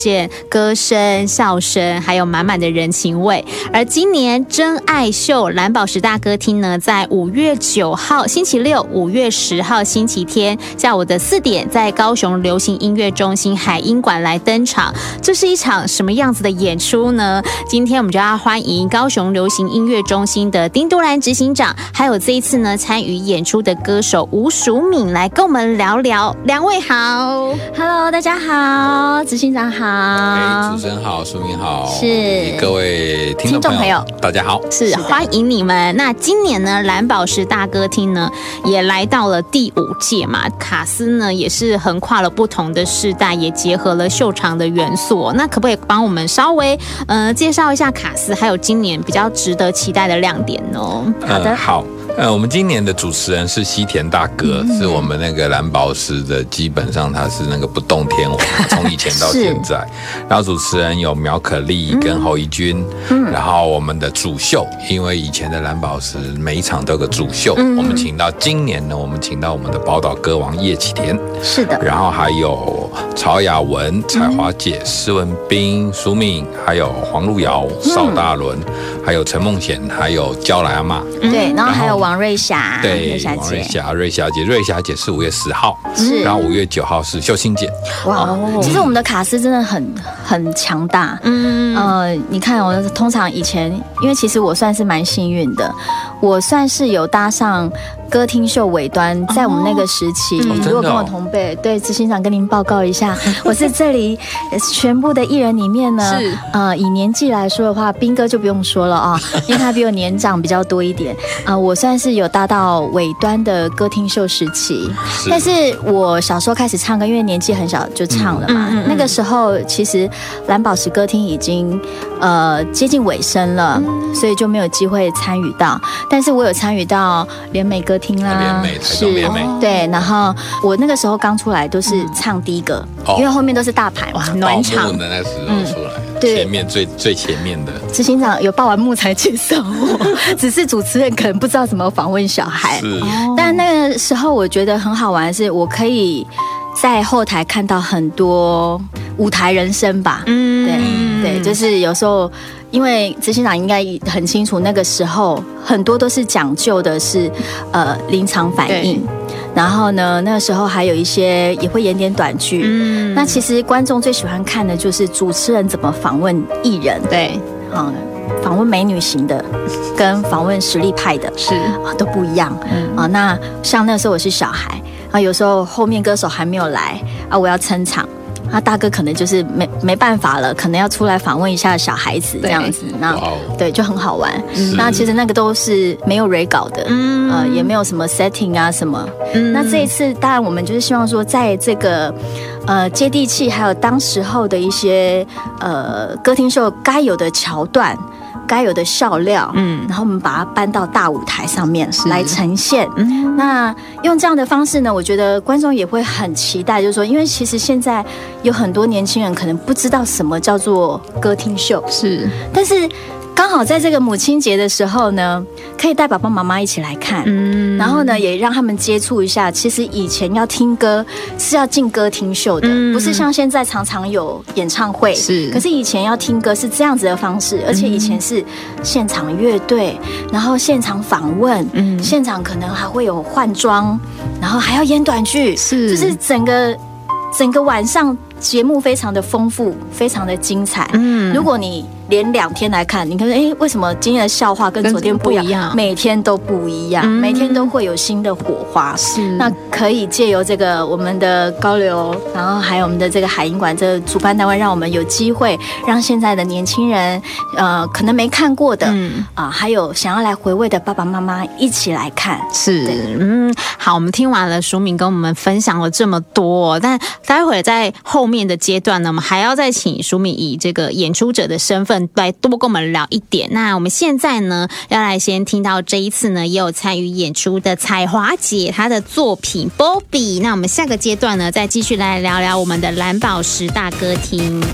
歌声、笑声，还有满满的人情味。而今年真爱秀蓝宝石大歌厅呢，在5月9号星期六、5月10号星期天下午的4点，在高雄流行音乐中心海音馆来登场。这是一场什么样子的演出呢？今天我们就要欢迎高雄流行音乐中心的丁都兰执行长，还有这一次呢参与演出的歌手吴淑敏来跟我们聊聊。两位好。 Hello， 大家好，执行长好。 主持人好，淑敏好， 是各位听众朋友大家好， 是欢迎你们。那今年呢，蓝宝石大歌厅呢也来到了第5届嘛，卡司呢也是横跨了不同的世代，也结合了秀场的元素。那可不可以帮我们稍微介绍一下卡司，还有今年比较值得期待的亮点呢？ 好的， 好。我们今年的主持人是西田大哥，是我们那个蓝宝石的，基本上他是那个不动天王，从以前到现在。然后主持人有苗可丽跟侯怡君，然后我们的主秀，因为以前的蓝宝石每一场都有个主秀，我们请到今年呢，我们请到我们的宝岛歌王叶启田， 是的， 然后还有曹雅文、彩华姐、施文彬、淑敏，还有黄路遥、邵大伦，还有陈梦贤，还有娇来阿嬷， 对，然后还有王瑞霞， 对，王瑞霞，瑞霞姐是5月10号， 是， 然后5月9号是秀清姐。 哇，其实我们的卡司真的很强大，你看我通常以前，因为其实我算是蛮幸运的，我算是有搭上歌厅秀尾端，在我们那个时期，如果跟我同辈，对，执行长跟您报告一下，我是这里全部的艺人里面呢，以年纪来说的话，彬哥就不用说了啊，因为他比我年长比较多一点，我算是有搭到尾端的歌厅秀时期，但是我小时候开始唱歌，因为年纪很小就唱了嘛，那个时候其实蓝宝石歌厅已经接近尾声了，所以就没有机会参与到，但是我有参与到联美歌厅啦， 是， 对，然后我那个时候刚出来都是唱第一个，因为后面都是大牌嘛，暖场的那时候出来，前面最前面的执行长有报完幕才介绍我，只是主持人可能不知道怎么访问小孩，但那个时候我觉得很好玩的是，我可以在后台看到很多舞台人生吧，对，就是有时候。因为执行长应该很清楚，那个时候很多都是讲究的是临场反应，然后呢，那个时候还有一些也会演点短剧。那其实观众最喜欢看的就是主持人怎么访问艺人，对，访问美女型的跟访问实力派的是都不一样那像那时候我是小孩有时候后面歌手还没有来我要撑场。大哥可能就是没办法了，可能要出来访问一下小孩子这样子，那对就很好玩。那其实那个都是没有 re 稿的，也没有什么 setting 啊什么。那这一次当然我们就是希望说，在这个接地气，还有当时候的一些歌厅秀该有的桥段。该有的笑料，然后我们把它搬到大舞台上面来呈现。那用这样的方式呢，我觉得观众也会很期待，就是说，因为其实现在有很多年轻人可能不知道什么叫做歌厅秀，是，但是刚好在这个母亲节的时候呢，可以带爸爸妈妈一起来看，然后呢，也让他们接触一下。其实以前要听歌是要进歌厅秀的，不是像现在常常有演唱会。是，可是以前要听歌是这样子的方式，而且以前是现场乐队，然后现场访问，现场可能还会有换装，然后还要演短剧，是，就是整个晚上节目非常的丰富，非常的精彩。如果你连2天来看，你看，为什么今天的笑话跟昨天不一样？每天都不一样，每天都会有新的火花。是，那可以借由这个我们的高流，然后还有我们的这个海音馆这个主办单位，让我们有机会让现在的年轻人，可能没看过的，还有想要来回味的爸爸妈妈一起来看。是， 好，我们听完了淑敏跟我们分享了这么多，但待会在后面的阶段呢，我们还要再请淑敏以这个演出者的身份来多跟我们聊一点。那我们现在呢，要来先听到这一次呢也有参与演出的彩华姐她的作品 Bobby。那我们下个阶段呢，再继续来聊聊我们的蓝宝石大歌厅。